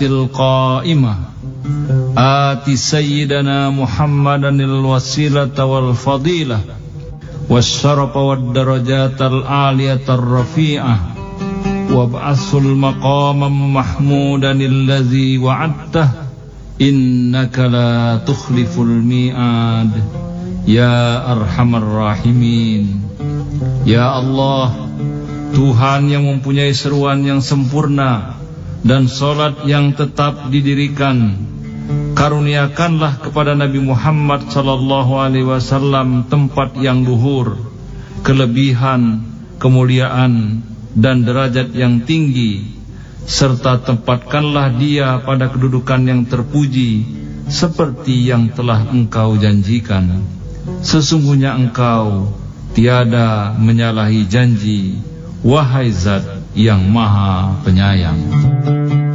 القائمة آت سيدنا محمدا الوسيلة والفضيلة والشرف والدرجات العالية الرفيعة وابعثه المقام محمودا الذي وعدته إنك لا تخلف الميعاد يا أرحم الراحمين. Ya Allah, Tuhan yang mempunyai seruan yang sempurna dan salat yang tetap didirikan, karuniakanlah kepada Nabi Muhammad sallallahu alaihi wasallam tempat yang luhur, kelebihan, kemuliaan dan derajat yang tinggi, serta tempatkanlah dia pada kedudukan yang terpuji seperti yang telah Engkau janjikan. Sesungguhnya Engkau tiada menyalahi janji, wahai Zat yang Maha Penyayang.